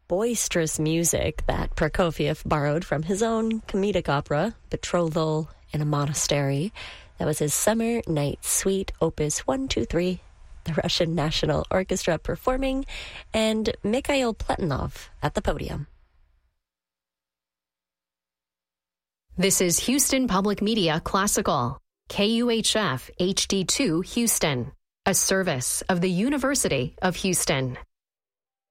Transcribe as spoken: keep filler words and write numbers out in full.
boisterous music that Prokofiev borrowed from his own comedic opera, Betrothal in a Monastery. That was his Summer Night Suite, Opus one two three, the Russian National Orchestra performing, and Mikhail Pletinov at the podium. This is Houston Public Media Classical, K U H F H D two Houston, a service of the University of Houston.